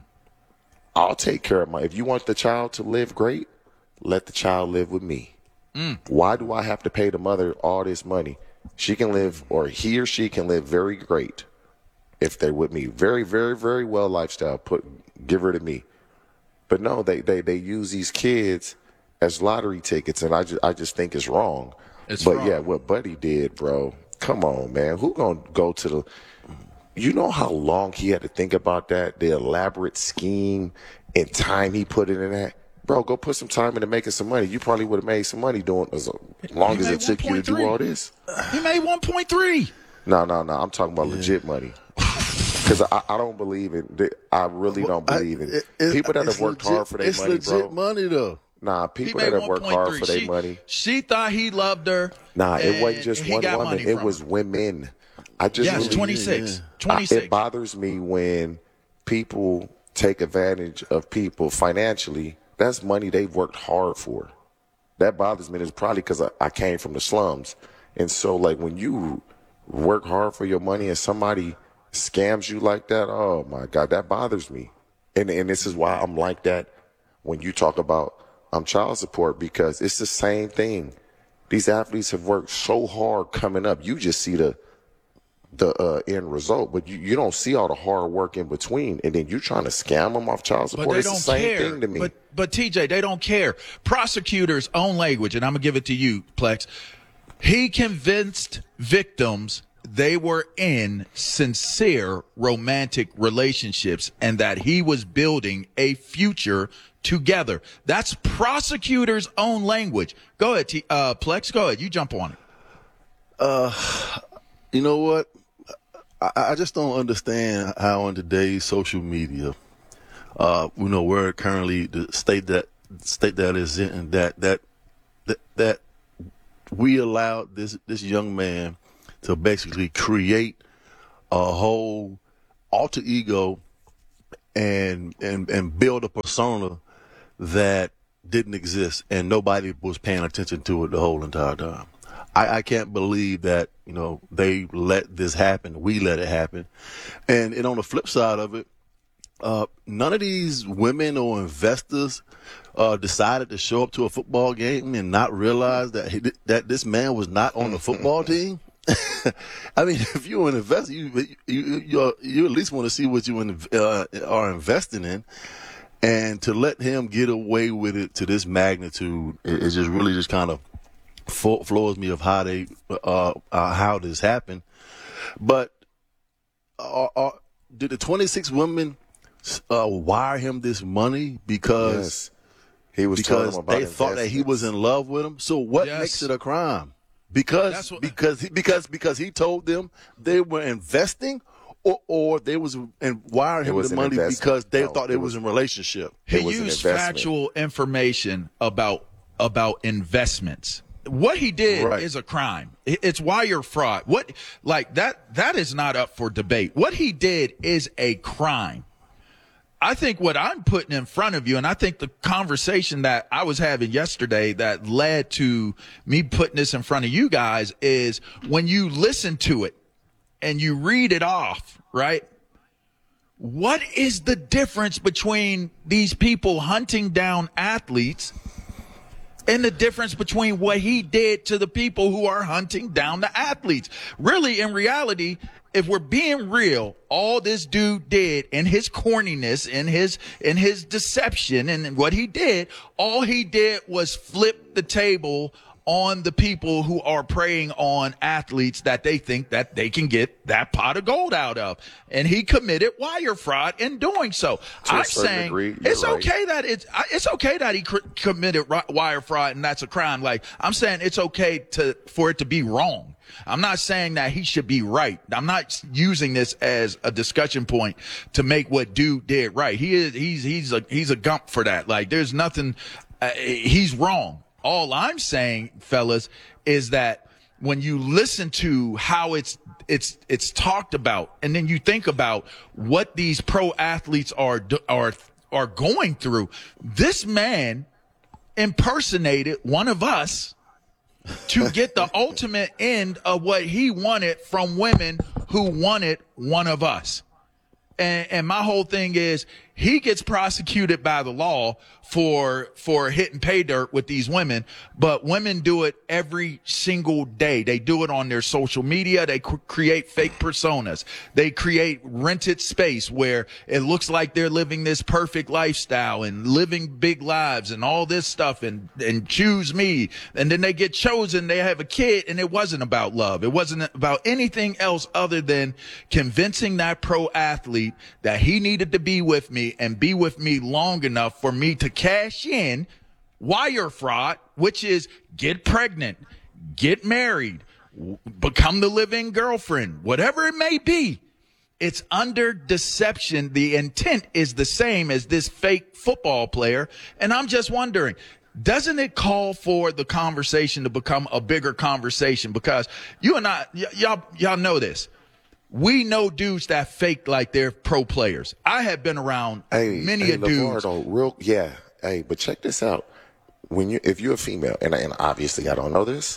I'll take care of my, if you want the child to live great, let the child live with me. Mm. Why do I have to pay the mother all this money? She can live, or he or she can live very great if they're with me. Very, very, very well lifestyle. Put, give her to me. But no, they, they, they use these kids as lottery tickets, and I just, I just think it's wrong. It's but wrong. Yeah, what Buddy did, bro. Come on, man. Who gonna go to the? You know how long he had to think about that, the elaborate scheme and time he put in that. Bro, go put some time into making some money. You probably would have made some money doing as long as it took you to do all this. He made one point three. No, no, no. I'm talking about yeah. legit money. Because I, I don't believe in. I really don't believe in it, it, people that have worked legit, hard for their it's money, legit bro. money though. Nah, people that have worked hard for their she, money. She thought he loved her. Nah, it wasn't just one woman. It was her. women. I just yes, really, twenty-six. Yeah. twenty-six. It bothers me when people take advantage of people financially. That's money they've worked hard for. That bothers me. It's probably because I, I came from the slums. And so, like, when you work hard for your money and somebody scams you like that, oh, my God, that bothers me. And and this is why I'm like that when you talk about um, child support, because it's the same thing. These athletes have worked so hard coming up. You just see the the uh, end result, but you, you don't see all the hard work in between, and then you're trying to scam them off child support. But they it's don't the same care. thing to me. But, but T J, they don't care. Prosecutors' own language, and I'm going to give it to you, Plex. He convinced victims they were in sincere romantic relationships and that he was building a future together. That's prosecutors' own language. Go ahead, T- uh, Plex. Go ahead. You jump on it. Uh, you know what? I, I just don't understand how in today's social media, uh, you know, where currently the state that state that is in, that that that that we allowed this this young man to basically create a whole alter ego and and and build a persona that didn't exist, and nobody was paying attention to it the whole entire time. I, I can't believe that, you know, they let this happen. We let it happen. And, and on the flip side of it, uh, none of these women or investors uh, decided to show up to a football game and not realize that he, that this man was not on the football team. I mean, if you're an investor, you you you, you at least want to see what you uh, are investing in. And to let him get away with it to this magnitude is just really just kind of floors me of how they uh, uh, how this happened. But uh, uh, did the twenty-six women uh, wire him this money because yes. he was because telling them they about thought that he was in love with him? So what Yes. makes it a crime? Because what, because he, because because he told them they were investing, or, or they was in wiring him was the an money investment. because they No, thought it it was- was in relationship. He It was an used investment. factual information about about investments. What he did Right. is a crime. It- It's wire fraud. What like that that is not up for debate. What he did is a crime. I think what I'm putting in front of you, and I think the conversation that I was having yesterday that led to me putting this in front of you guys is when you listen to it and you read it off, right? What is the difference between these people hunting down athletes and the difference between what he did to the people who are hunting down the athletes? Really, in reality, if we're being real, all this dude did in his corniness, in his in his deception, and what he did, all he did was flip the table on the people who are preying on athletes that they think that they can get that pot of gold out of. And he committed wire fraud in doing so. To a I'm certain saying degree, you're it's right. okay that it's it's okay that he cr- committed ri- wire fraud and that's a crime. Like, I'm saying it's okay to for it to be wrong. I'm not saying that he should be right. I'm not using this as a discussion point to make what dude did right. He is he's he's a he's a gump for that. Like, there's nothing uh, he's wrong. All I'm saying, fellas, is that when you listen to how it's it's it's talked about, and then you think about what these pro athletes are do- are are going through, this man impersonated one of us to get the ultimate end of what he wanted from women who wanted one of us. And, and my whole thing is he gets prosecuted by the law for for hitting pay dirt with these women, but women do it every single day. They do it on their social media. They cr- create fake personas. They create rented space where it looks like they're living this perfect lifestyle and living big lives and all this stuff and, and choose me. And then they get chosen. They have a kid, and it wasn't about love. It wasn't about anything else other than convincing that pro athlete that he needed to be with me and be with me long enough for me to cash in wire fraud, which is get pregnant, get married, w- become the living girlfriend, whatever it may be. It's under deception. The intent is the same as this fake football player. And I'm just wondering, doesn't it call for the conversation to become a bigger conversation? Because you and I, y- y'all, y'all know this. We know dudes that fake like they're pro players. I have been around Hey, many hey, a dudes. LeVar, though, real, yeah. Hey, but check this out. When you, if you're a female, and, and obviously I don't know this,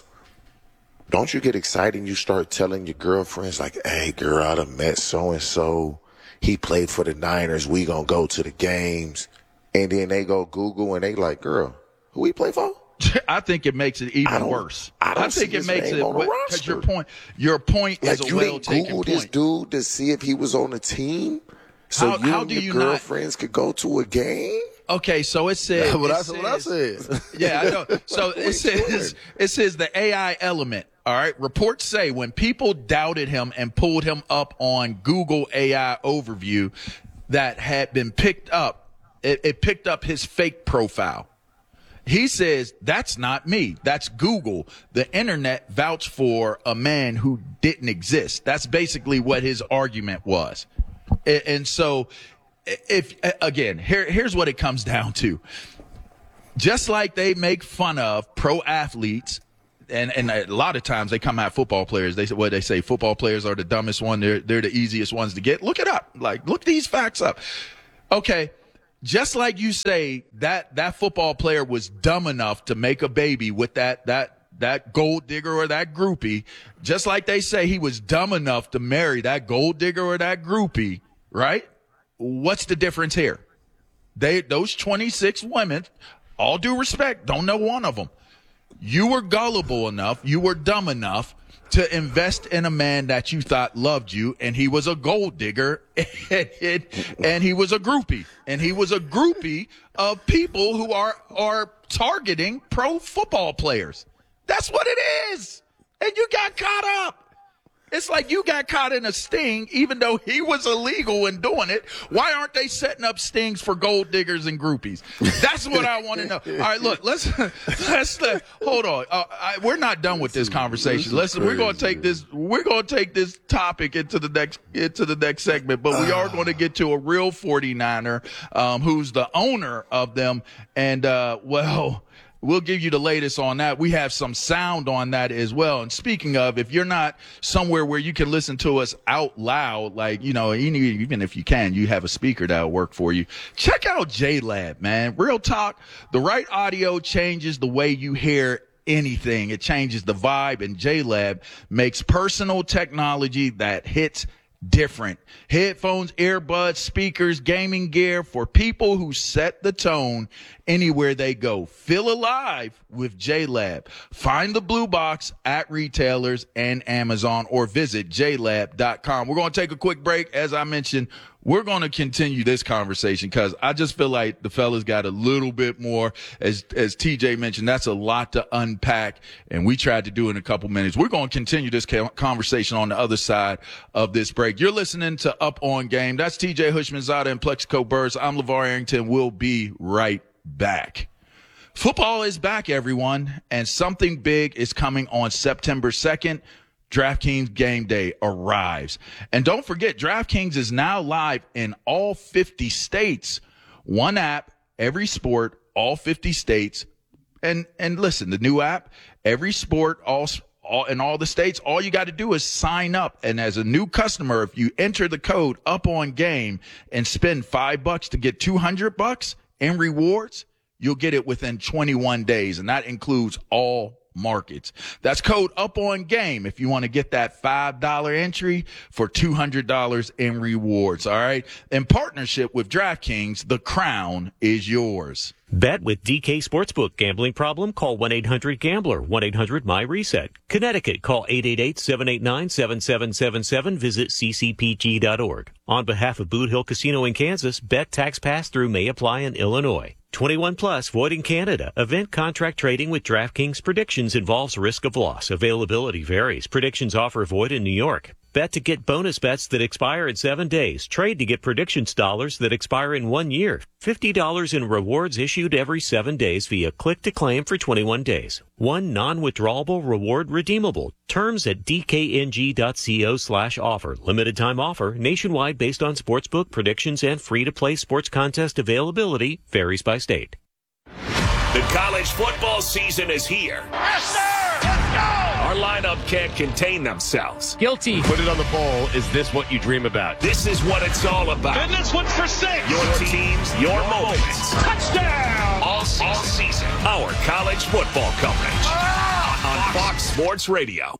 don't you get excited and you start telling your girlfriends like, "Hey, girl, I done met so and so. He played for the Niners. We gonna go to the games." And then they go Google and they like, "Girl, who he play for?" I think it makes it I even don't- worse. I don't think see it his makes name it on the because your roster. point, your point Like, is a you well didn't taken Google this point. dude to see if he was on the team, so How- you how and do your you not- girlfriends could go to a game. Okay, so it says What it I- what I says- said. Yeah, I know. So it What you says it says the A I element All right. Reports say when people doubted him and pulled him up on Google A I overview that had been picked up, it, it picked up his fake profile. He says, that's not me. That's Google. The internet vouched for a man who didn't exist. That's basically what his argument was. And, and so if, again, here, here's what it comes down to. Just like they make fun of pro athletes, And and a lot of times they come at football players. They say, what they say, football players are the dumbest one. They're they're the easiest ones to get. Look it up. Like, look these facts up. Okay, just like you say that that football player was dumb enough to make a baby with that that that gold digger or that groupie. Just like they say he was dumb enough to marry that gold digger or that groupie. Right? What's the difference here? They those twenty-six women, all due respect, don't know one of them. You were gullible enough, you were dumb enough to invest in a man that you thought loved you, and he was a gold digger, and, and, and he was a groupie. And he was a groupie of people who are, are targeting pro football players. That's what it is. And you got caught up. It's like you got caught in a sting, even though he was illegal in doing it. Why aren't they setting up stings for gold diggers and groupies? That's what I want to know. All right, look, let's let's uh, hold on. Uh, I, we're not done with this conversation. Listen, we're going to take this. We're going to take this topic into the next into the next segment, but we are going to get to a real forty-niner um, who's the owner of them, and uh, well. We'll give you the latest on that. We have some sound on that as well. And speaking of, if you're not somewhere where you can listen to us out loud, like, you know, even if you can, you have a speaker that'll work for you. Check out J-Lab, man. Real talk. The right audio changes the way you hear anything. It changes the vibe, and J-Lab makes personal technology that hits different. Headphones, earbuds, speakers, gaming gear for people who set the tone anywhere they go. Feel alive with J-Lab. Find the blue box at retailers and Amazon, or visit j lab dot com. We're going to take a quick break. As I mentioned, we're going to continue this conversation because I just feel like the fellas got a little bit more. As as T J mentioned, that's a lot to unpack, and we tried to do it in a couple minutes. We're going to continue this conversation on the other side of this break. You're listening to Up On Game. That's T J Hushmanzada and Plexico Burrs. I'm LeVar Arrington. We'll be right back. Football is back, everyone, and something big is coming on September second. DraftKings Game Day arrives. And don't forget, DraftKings is now live in all fifty states. One app, every sport, all fifty states. And and listen, the new app, every sport, all, all in all the states, all you got to do is sign up. And as a new customer, if you enter the code Up On Game and spend five bucks to get two hundred bucks in rewards, you'll get it within twenty-one days. And that includes all markets. That's code Up On Game if you want to get that five dollar entry for two hundred dollars in rewards. All right. In partnership with DraftKings, the crown is yours. Bet with D K Sportsbook. Gambling problem? Call one eight hundred gambler, one eight hundred my reset. Connecticut, call eight eight eight, seven eight nine, seven seven seven seven. Visit c c p g dot org. On behalf of Boot Hill Casino in Kansas, bet tax pass-through may apply in Illinois. twenty-one plus, void in Canada. Event contract trading with DraftKings Predictions involves risk of loss. Availability varies. Predictions offer void in New York. Bet to get bonus bets that expire in seven days. Trade to get predictions dollars that expire in one year. fifty dollars in rewards issued every seven days via click to claim for twenty-one days. One non-withdrawable reward redeemable. Terms at d k n g dot co slash offer. Limited time offer. Nationwide based on sportsbook predictions and free-to-play sports contest availability. Varies by state. The college football season is here. Yes, sir! Let's go! Our lineup can't contain themselves. Guilty. Put it on the bowl. Is this what you dream about? This is what it's all about. And this one's for six. Your teams, your, your moments. Touchdown! All season. All season. Our college football coverage. Ah, on Fox Sports Radio.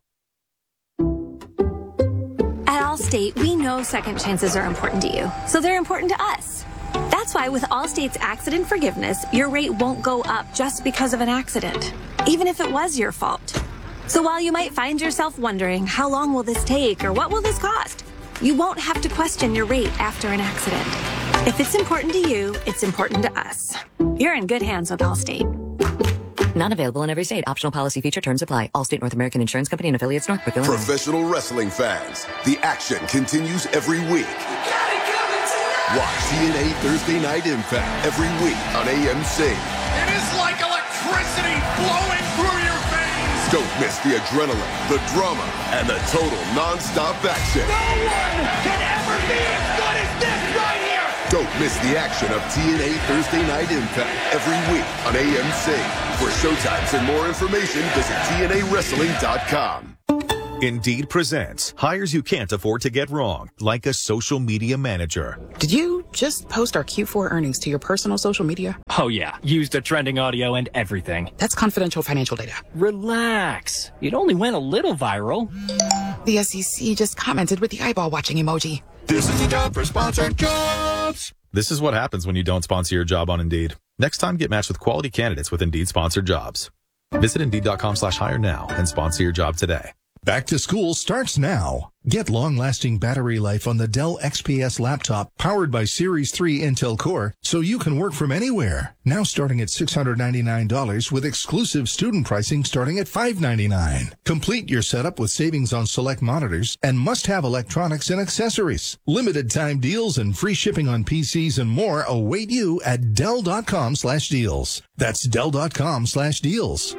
At Allstate, we know second chances are important to you, so they're important to us. That's why with Allstate's accident forgiveness, your rate won't go up just because of an accident, even if it was your fault. So while you might find yourself wondering, how long will this take or what will this cost? You won't have to question your rate after an accident. If it's important to you, it's important to us. You're in good hands with Allstate. Not available in every state. Optional policy feature. Terms apply. Allstate North American Insurance Company and affiliates, Northbrook, Illinois. Professional wrestling fans, the action continues every week. Watch T N A Thursday Night Impact every week on A M C. It is like electricity flowing through your veins. Don't miss the adrenaline, the drama, and the total non-stop action. No one can ever be as good as this right here. Don't miss the action of T N A Thursday Night Impact every week on A M C. For showtimes and more information, visit T N A wrestling dot com. Indeed presents hires you can't afford to get wrong, like a social media manager. Did you just post our Q four earnings to your personal social media? Oh, yeah. Used the trending audio and everything. That's confidential financial data. Relax. It only went a little viral. The S E C just commented with the eyeball watching emoji. This is the job for sponsored jobs. This is what happens when you don't sponsor your job on Indeed. Next time, get matched with quality candidates with Indeed sponsored jobs. Visit Indeed.com slash hire now and sponsor your job today. Back to school starts now. Get long-lasting battery life on the Dell X P S laptop powered by Series three Intel Core so you can work from anywhere. Now starting at six hundred ninety-nine dollars with exclusive student pricing starting at five hundred ninety-nine dollars. Complete your setup with savings on select monitors and must-have electronics and accessories. Limited time deals and free shipping on P Cs and more await you at Dell.com slash deals. That's Dell.com slash deals.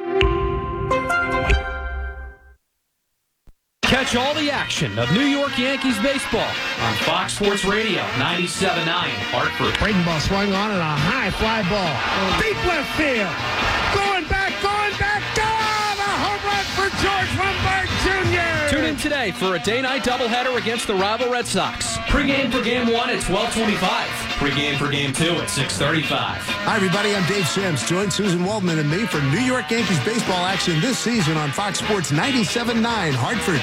Catch all the action of New York Yankees baseball on Fox Sports Radio, ninety-seven point nine, Hartford. Breaking ball swung on and a high fly ball. Deep left field. Going back, going back. Oh, the home run for George Lombardi Junior Tune in today for a day-night doubleheader against the rival Red Sox. Pre-game for Game one at twelve twenty-five. Pre-game for Game two at six thirty-five. Hi, everybody. I'm Dave Sims. Join Susan Waldman and me for New York Yankees baseball action this season on Fox Sports ninety-seven point nine, Hartford.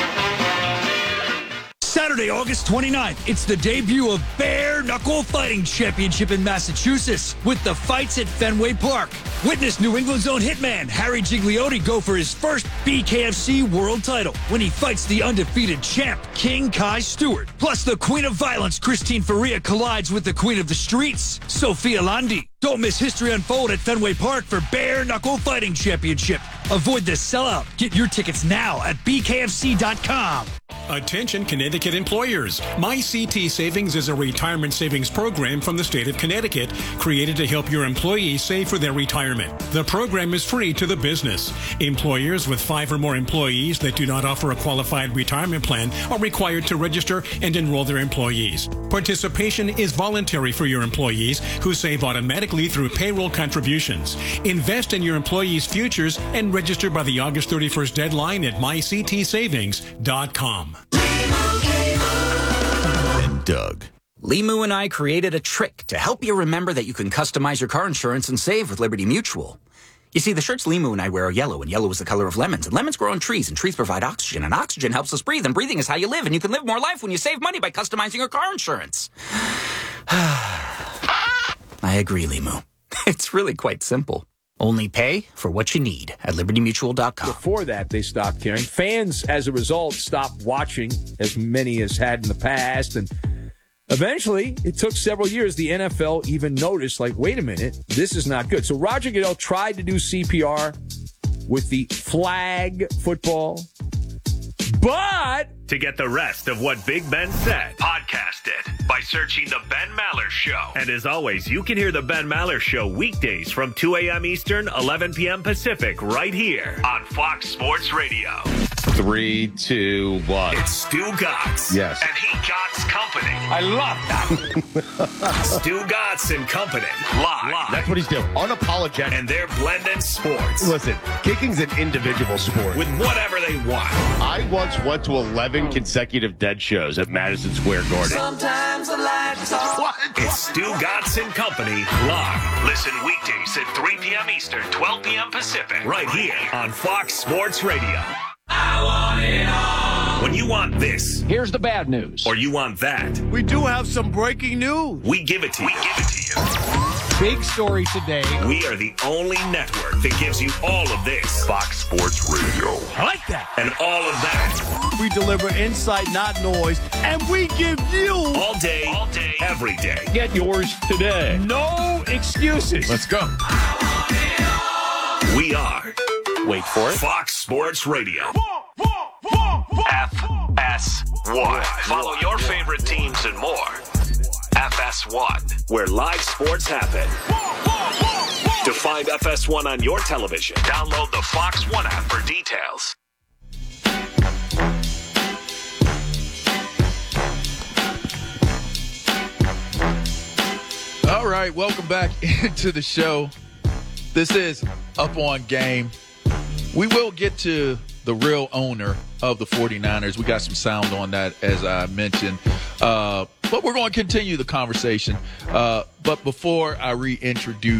Saturday, August twenty-ninth, it's the debut of Bare Knuckle Fighting Championship in Massachusetts with the fights at Fenway Park. Witness New England's own hitman Harry Gigliotti go for his first B K F C world title when he fights the undefeated champ King Kai Stewart. Plus, the Queen of Violence Christine Faria collides with the Queen of the Streets, Sophia Landi. Don't miss history unfold at Fenway Park for Bare Knuckle Fighting Championship. Avoid the sellout. Get your tickets now at B K F C dot com. Attention Connecticut employers. MyCT Savings is a retirement savings program from the state of Connecticut created to help your employees save for their retirement. The program is free to the business. Employers with five or more employees that do not offer a qualified retirement plan are required to register and enroll their employees. Participation is voluntary for your employees who save automatically through payroll contributions. Invest in your employees' futures and register by the August thirty-first deadline at my c t savings dot com. And Doug. Limu and I created a trick to help you remember that you can customize your car insurance and save with Liberty Mutual. You see, the shirts Limu and I wear are yellow, and yellow is the color of lemons. And lemons grow on trees, and trees provide oxygen, and oxygen helps us breathe, and breathing is how you live, and you can live more life when you save money by customizing your car insurance. I agree, Limu. It's really quite simple. Only pay for what you need at Liberty Mutual dot com. Before that, they stopped caring. Fans, as a result, stopped watching, as many as had in the past. And eventually, it took several years, the N F L even noticed, like, wait a minute, this is not good. So Roger Goodell tried to do C P R with the flag football. But to get the rest of what Big Ben said, podcast it by searching The Ben Maller Show. And as always, you can hear The Ben Maller Show weekdays from two a.m. Eastern, eleven p.m. Pacific, right here on Fox Sports Radio. Three, two, one. It's Stu Gotts. Yes. And he Gotts Company. I love that. Stu Gotts and Company. Live. Live. That's what he's doing. Unapologetic. And they're blending sports. Listen, kicking's an individual sport. With whatever they want. I once went to eleven consecutive dead shows at Madison Square Garden. Sometimes I like to talk. What? It's Stu Gotts and Company live. Listen weekdays at three p.m. Eastern, twelve p.m. Pacific, right here on Fox Sports Radio. I want it all. When you want this, here's the bad news. Or you want that, we do have some breaking news. We give it to you. We give it to you. Big story today. We are the only network that gives you all of this. Fox Sports Radio. I like that. And all of that. We deliver insight, not noise. And we give you all day, all day, every day. Get yours today. No excuses. Let's go. We are, wait for it, Fox Sports Radio. F S one. Follow your favorite teams and more. F S one, where live sports happen. To find F S one on your television, download the Fox One app for details. All right, welcome back into the show. This is Up On Game. We will get to the real owner of the 49ers. We got some sound on that, as I mentioned. Uh, but we're going to continue the conversation. Uh, but before I reintroduce